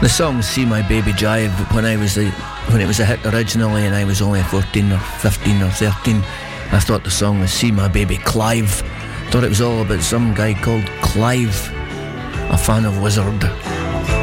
The song See My Baby Jive, when it was a hit originally and I was only 14 or 15 or 13, I thought the song was See My Baby Clive. Thought it was all about some guy called Clive, a fan of Wizard.